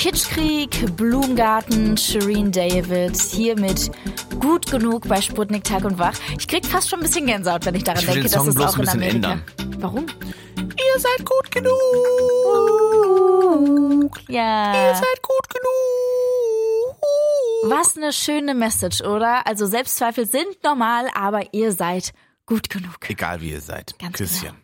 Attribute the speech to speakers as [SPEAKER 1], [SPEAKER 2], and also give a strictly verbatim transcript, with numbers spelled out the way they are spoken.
[SPEAKER 1] Kitschkrieg, Blumengarten, Shireen David, hier mit Gut genug bei Sputnik Tag und Wach. Ich krieg fast schon ein bisschen Gänsehaut, wenn ich daran
[SPEAKER 2] Ich will
[SPEAKER 1] denke,
[SPEAKER 2] den Song
[SPEAKER 1] dass es
[SPEAKER 2] bloß
[SPEAKER 1] auch
[SPEAKER 2] ein
[SPEAKER 1] in
[SPEAKER 2] bisschen
[SPEAKER 1] Amerika...
[SPEAKER 2] ändern.
[SPEAKER 1] Warum?
[SPEAKER 2] Ihr seid gut genug.
[SPEAKER 1] Ja.
[SPEAKER 2] Ihr seid gut genug.
[SPEAKER 1] Was eine schöne Message, oder? Also Selbstzweifel sind normal, aber ihr seid gut genug.
[SPEAKER 2] Egal wie ihr seid.
[SPEAKER 1] Ganz
[SPEAKER 2] Küsschen.
[SPEAKER 1] genau.